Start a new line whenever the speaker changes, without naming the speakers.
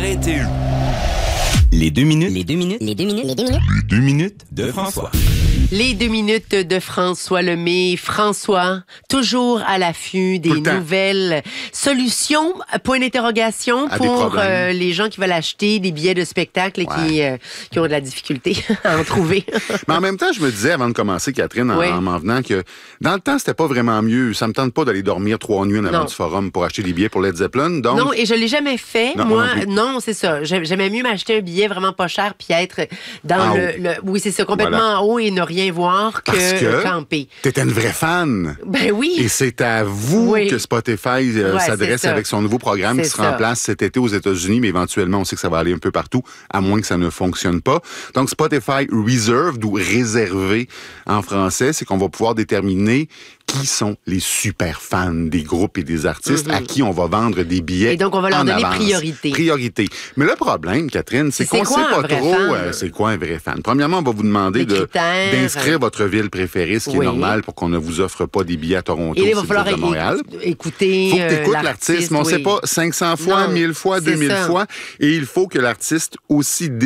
arrêter. Les 2 minutes. Les 2 minutes. Les 2 minutes. Les 2 minutes. Les 2 minutes de François.
Les 2 minutes de François Lemay. François, toujours à l'affût des nouvelles solutions, point d'interrogation, pour les gens qui veulent acheter des billets de spectacle et qui ont de la difficulté à en trouver.
Mais en même temps, je me disais, avant de commencer, Catherine, en m'en venant, que dans le temps, c'était pas vraiment mieux. Ça me tente pas d'aller dormir 3 nuits en avant du forum pour acheter des billets pour Led Zeppelin. Donc...
Non, et je l'ai jamais fait. Moi, non, c'est ça. J'aimais mieux m'acheter un billet vraiment pas cher puis être dans oui, c'est ça, complètement en haut et ne rien voir que camper.
T'étais une vraie fan.
Ben oui.
Et c'est à vous que Spotify s'adresse avec son nouveau programme qui sera en place cet été aux États-Unis, mais éventuellement, on sait que ça va aller un peu partout, à moins que ça ne fonctionne pas. Donc, Spotify Reserved ou réservé en français, c'est qu'on va pouvoir déterminer qui sont les super fans des groupes et des artistes à qui on va vendre des billets.
Et donc, on va leur donner priorité.
Priorité. Mais le problème, Catherine, c'est qu'on ne sait pas trop c'est quoi un vrai fan. Premièrement, on va vous demander d'inscrire votre ville préférée, ce qui est normal pour qu'on ne vous offre pas des billets à Toronto
et il va falloir
à Montréal.
Écouter
faut que tu écoutes l'artiste, mais on ne sait pas 500 fois, 1000 fois, 2000 fois. Et il faut que l'artiste aussi